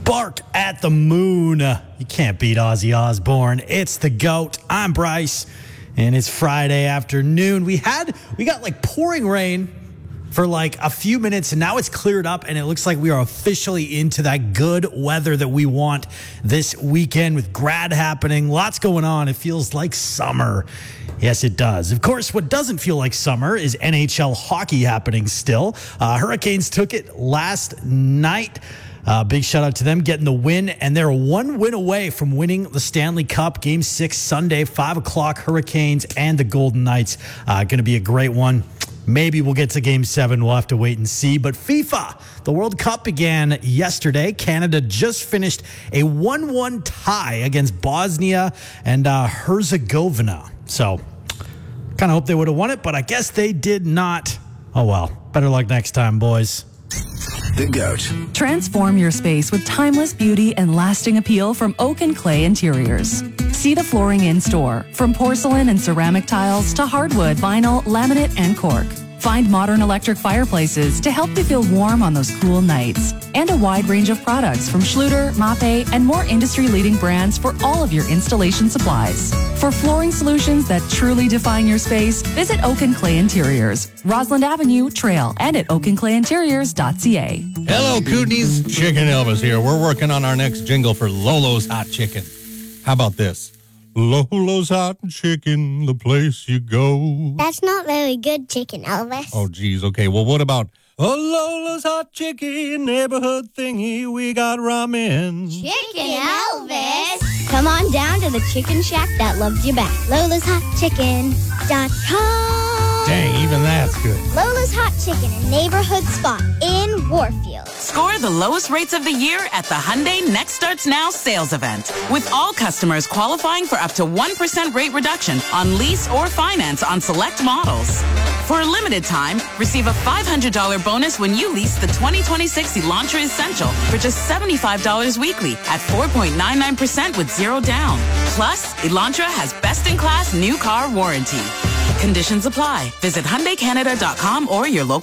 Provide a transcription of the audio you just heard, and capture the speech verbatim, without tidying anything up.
Bark at the moon. You can't beat Ozzy Osbourne. It's the GOAT. I'm Bryce, and it's Friday afternoon. We had, we got like pouring rain for like a few minutes, and now it's cleared up, and it looks like we are officially into that good weather that we want this weekend with grad happening. Lots going on. It feels like summer. Yes, it does. Of course, what doesn't feel like summer is N H L hockey happening still. Uh, Hurricanes took it last night. Uh, big shout out to them getting the win, and they're one win away from winning the Stanley Cup. Game six Sunday, five o'clock, Hurricanes and the Golden Knights. Uh, going to be a great one. Maybe we'll get to game seven. We'll have to wait and see. But FIFA, the World Cup began yesterday. Canada just finished a one one tie against Bosnia and uh, Herzegovina. So kind of hope they would have won it, but I guess they did not. Oh, well. Better luck next time, boys. The GOAT. Transform your space with timeless beauty and lasting appeal from Oak and Clay Interiors. See the flooring in store, from porcelain and ceramic tiles to hardwood, vinyl, laminate, and cork. Find modern electric fireplaces to help you feel warm on those cool nights. And a wide range of products from Schluter, Mape, and more industry-leading brands for all of your installation supplies. For flooring solutions that truly define your space, visit Oak and Clay Interiors, Roslyn Avenue, Trail, and at oak and clay interiors dot c a. Hello, Cooties. Chicken Elvis here. We're working on our next jingle for Lolo's Hot Chicken. How about this? Lolo's Hot Chicken, the place you go. That's not very good, Chicken Elvis. Oh, geez. Okay, well, what about oh, Lolo's Hot Chicken, neighborhood thingy, we got ramen. Chicken Elvis! Come on down to the chicken shack that loves you back. Lola's Hot Chicken dot com. Dang, even that's good. Lola's Hot Chicken, a neighborhood spot in Warfield. Score the lowest rates of the year at the Hyundai Next Starts Now sales event. With all customers qualifying for up to one percent rate reduction on lease or finance on select models. For a limited time, receive a five hundred dollars bonus when you lease the twenty twenty-six Elantra Essential for just seventy-five dollars weekly at four point nine nine percent with zero down. Plus, Elantra has best-in-class new car warranty. Conditions apply. Visit Hyundai Canada dot com or your local